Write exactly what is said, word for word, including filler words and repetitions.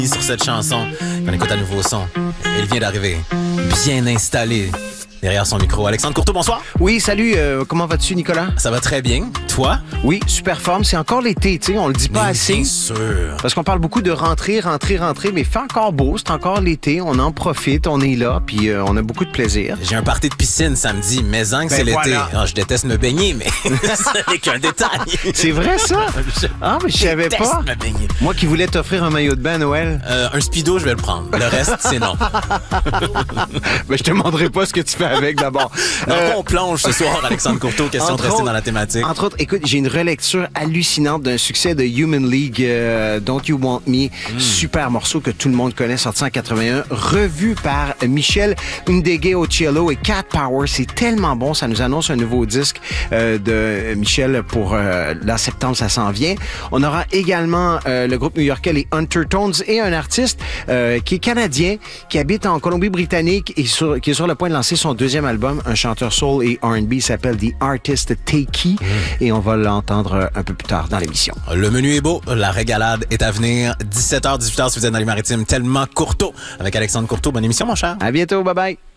sur cette chanson. On écoute un nouveau son. Il vient d'arriver, bien installé derrière son micro. Alexandre Courteau, bonsoir. Oui, salut. Euh, comment vas-tu, Nicolas? Ça va très bien. Toi? Oui, super forme. C'est encore l'été, tu sais, on le dit pas Mais assez. Bien sûr. Parce qu'on parle beaucoup de rentrer, rentrer, rentrer, mais il fait encore beau, c'est encore l'été, on en profite, on est là, puis euh, on a beaucoup de plaisir. J'ai un party de piscine samedi, mais en que Ben c'est l'été. voilà. Ah, je déteste me baigner, mais ce n'est qu'un détail. C'est vrai, ça? Ah, mais je savais déteste pas. me baigner. Moi qui voulais t'offrir un maillot de bain à Noël, Euh, un speedo, je vais le prendre. Le reste, c'est non. ben, je te demanderai pas ce que tu fais avec d'abord. Dans Euh, quoi on plonge ce soir, Alexandre Courteau? Question de Entre rester autres- dans la thématique. Entre autres, écoute, j'ai une relecture hallucinante d'un succès de Human League, euh, Don't You Want Me, super morceau que tout le monde connaît, sorti en quatre-vingt-un, revu par Michel Ndege au cello et Cat Power. C'est tellement bon, ça nous annonce un nouveau disque euh, de Michel pour euh, là, septembre, ça s'en vient. On aura également euh, le groupe new-yorkais les Undertones et un artiste euh, qui est canadien, qui habite en Colombie-Britannique et sur, qui est sur le point de lancer son deuxième album, un chanteur soul et R and B, il s'appelle The Artist Takey, et on va l'entendre un peu plus tard dans l'émission. Le menu est beau, la régalade est à venir. dix-sept heures, dix-huit heures, si vous êtes dans les maritimes, tellement Courteau avec Alexandre Courteau. Bonne émission, mon cher. À bientôt, bye bye.